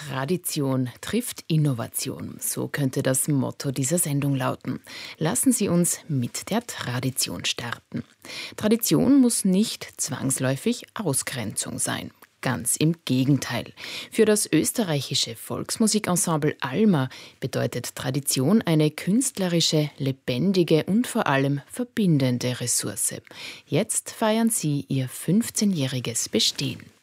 Tradition trifft Innovation. So könnte das Motto dieser Sendung lauten. Lassen Sie uns mit der Tradition starten. Tradition muss nicht zwangsläufig Ausgrenzung sein. Ganz im Gegenteil. Für das österreichische Volksmusikensemble Alma bedeutet Tradition eine künstlerische, lebendige und vor allem verbindende Ressource. Jetzt feiern sie ihr 15-jähriges Bestehen.